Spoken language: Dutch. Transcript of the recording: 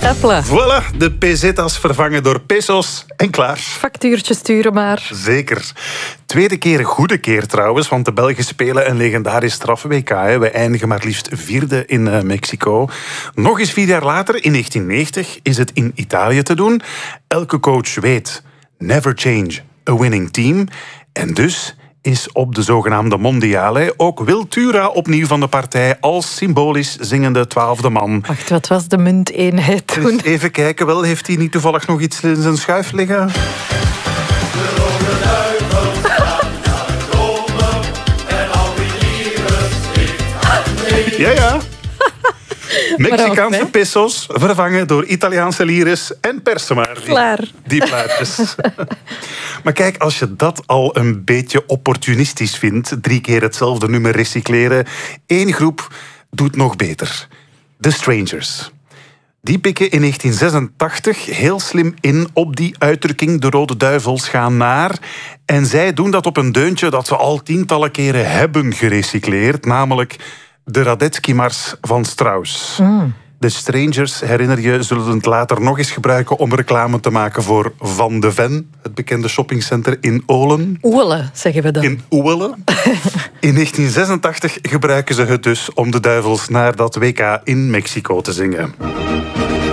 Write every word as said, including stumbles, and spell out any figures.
Hopla. Voilà, de pesetas vervangen door pesos en klaar. Factuurtje sturen maar. Zeker. Tweede keer een goede keer trouwens, want de Belgen spelen een legendarisch straf-W K. We eindigen maar liefst vierde in uh, Mexico. Nog eens vier jaar later, in negentien negentig, is het in Italië te doen. Elke coach weet, never change a winning team. En dus is op de zogenaamde Mondiale ook Wil Tura opnieuw van de partij als symbolisch zingende twaalfde man. Wacht, wat was de munteenheid toen? Dus even kijken, wel, heeft hij niet toevallig nog iets in zijn schuif liggen? Ja, ja. Mexicaanse pesos vervangen door Italiaanse lires en persen maar. Die, Klaar. Die plaatjes. Maar kijk, als je dat al een beetje opportunistisch vindt, drie keer hetzelfde nummer recycleren, één groep doet nog beter. The Strangers. Die pikken in negentien zesentachtig heel slim in op die uitdrukking de Rode Duivels gaan naar. En zij doen dat op een deuntje dat ze al tientallen keren hebben gerecycleerd, namelijk de Radetzky-mars van Strauss. Mm. De Strangers, herinner je, zullen het later nog eens gebruiken om reclame te maken voor Van de Ven, het bekende shoppingcenter in Olen. Oele, zeggen we dan. In Oele. In negentien zesentachtig gebruiken ze het dus om de duivels naar dat W K in Mexico te zingen.